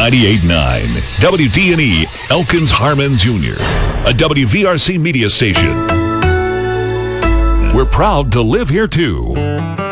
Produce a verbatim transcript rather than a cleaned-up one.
ninety-eight point nine W D N E Elkins Harmon Junior, a W V R C media station. We're proud to live here too.